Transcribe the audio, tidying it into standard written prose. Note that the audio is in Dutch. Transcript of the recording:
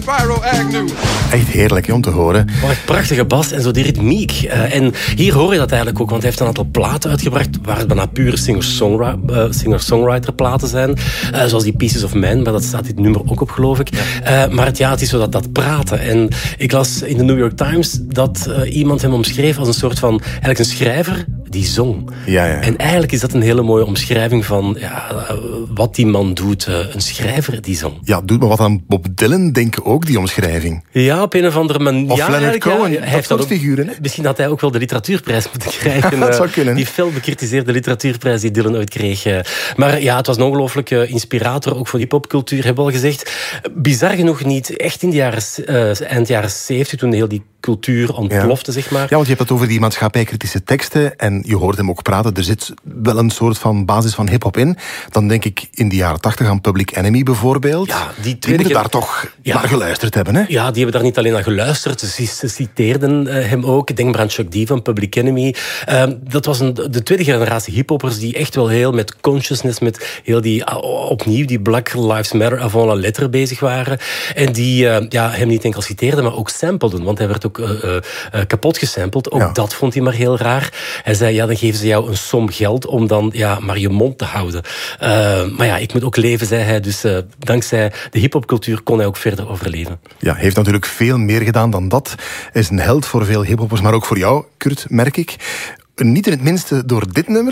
Spyro Agnew. Echt heerlijk om te horen. Wat een prachtige bas en zo die ritmiek. En hier hoor je dat eigenlijk ook, want hij heeft een aantal platen uitgebracht waar het bijna pure singer-songwriter platen zijn. Zoals die Pieces of Man, maar dat staat dit nummer ook op, geloof ik. Maar het is zo dat praten. En ik las in de New York Times dat iemand hem omschreef als een soort van, eigenlijk een schrijver die zong. Ja. En eigenlijk is dat een hele mooie omschrijving van wat die man doet. Een schrijver die zong. Ja, doet me wat aan Bob Dylan denken ook, die omschrijving. Ja, op een of andere manier. Of Leonard Cohen, hij heeft soort ook figuren. Hè? Misschien had hij ook wel de literatuurprijs moeten krijgen. Dat zou kunnen. Die fel bekritiseerde literatuurprijs die Dylan ooit kreeg. Maar ja, het was een ongelooflijke inspirator, ook voor die popcultuur, hebben we al gezegd. Bizar genoeg niet. Echt in de eind jaren 70, toen heel die cultuur ontplofte, zeg maar. Ja, want je hebt het over die maatschappijkritische teksten en je hoort hem ook praten. Er zit wel een soort van basis van hip-hop in. Dan denk ik in de jaren 80 aan Public Enemy bijvoorbeeld. Ja, die moeten daar toch naar geluisterd hebben, hè? Ja, die hebben daar niet alleen naar geluisterd. Ze citeerden hem ook. Denk maar aan Chuck D van Public Enemy. Dat was de tweede generatie hiphoppers die echt wel heel met consciousness, met heel opnieuw die Black Lives Matter avant la lettre bezig waren. En die hem niet enkel citeerden, maar ook sampleden. Want hij werd ook kapot gesampled. Ook dat vond hij maar heel raar. Hij zei, dan geven ze jou een som geld om dan maar je mond te houden. Maar ik moet ook leven, zei hij. Dus dankzij de hiphopcultuur kon hij ook verder overleven. Ja, heeft natuurlijk veel meer gedaan dan dat. Hij is een held voor veel hiphoppers, maar ook voor jou, Kurt, merk ik. Niet in het minste door dit nummer,